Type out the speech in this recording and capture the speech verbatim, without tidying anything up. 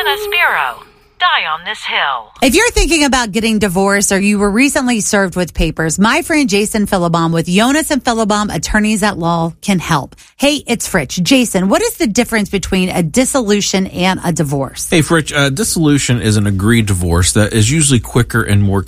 Spiro. Die on this hill. If you're thinking about getting divorced or you were recently served with papers, my friend Jason Philibom with Jonas and Philibom Attorneys at Law can help. Hey, it's Fritch. Jason, what is the difference between a dissolution and a divorce? Hey, Fritch, uh, dissolution is an agreed divorce that is usually quicker and more